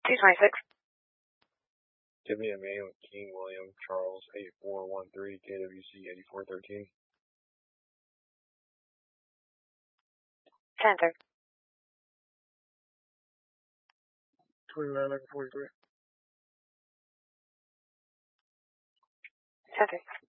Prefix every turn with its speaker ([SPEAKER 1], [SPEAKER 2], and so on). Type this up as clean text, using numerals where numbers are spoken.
[SPEAKER 1] 226.
[SPEAKER 2] Give me a man with King William Charles 8413 KWC 8413.
[SPEAKER 1] 10-3.
[SPEAKER 2] 2943.
[SPEAKER 1] 10-3.